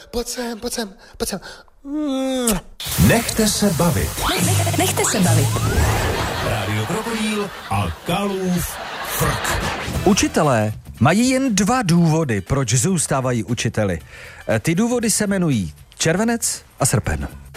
Pojď sem. Nechte se bavit. Nechte se bavit. Rádio Krokodýl a Kalův frk. Učitelé mají jen 2 důvody, proč zůstávají učiteli. Ty důvody se jmenují červenec a srpen.